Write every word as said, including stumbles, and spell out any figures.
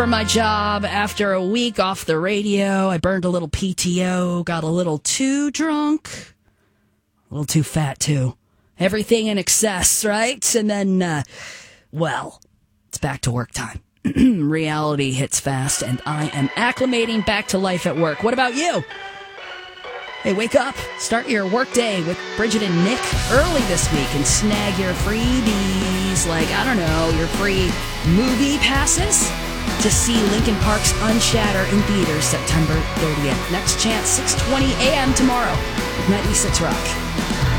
For my job, after a week off the radio, I burned a little P T O, got a little too drunk, a little too fat too. Everything in excess, right? And then, uh, well, it's back to work time. Reality hits fast, and I am acclimating back to life at work. What about you? Hey, wake up. Start your work day with Bridget and Nick early this week and snag your freebies, like, I don't know, your free movie passes to see Linkin Park's Unshatter in theaters September thirtieth. Next chance, six twenty a.m. tomorrow with ninety-six Rock.